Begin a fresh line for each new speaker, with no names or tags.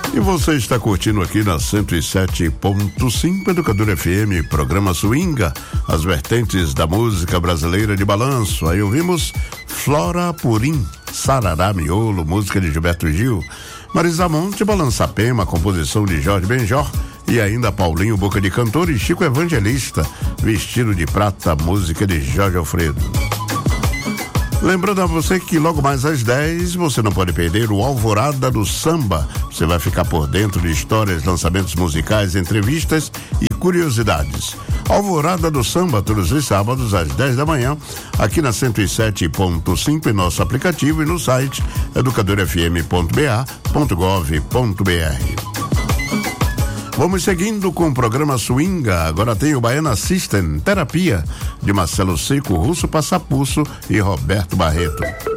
E você está curtindo aqui na 107.5 Educador FM, programa Swinga, as vertentes da música brasileira de balanço. Aí ouvimos Flora Purim, Sarará Miolo, música de Gilberto Gil, Marisa Monte, Balança Pema, composição de Jorge Benjor, e ainda Paulinho Boca de Cantor e Chico Evangelista, Vestido de Prata, música de Jorge Alfredo. Lembrando a você que logo mais às 10 você não pode perder o Alvorada do Samba. Você vai ficar por dentro de histórias, lançamentos musicais, entrevistas e curiosidades. Alvorada do Samba, todos os sábados às 10 da manhã, aqui na 107.5 em nosso aplicativo e no site educadorfm.ba.gov.br. Vamos seguindo com o programa Swinga. Agora tem o Baiana System, Terapia, de Marcelo Seco, Russo Passapulso e Roberto Barreto.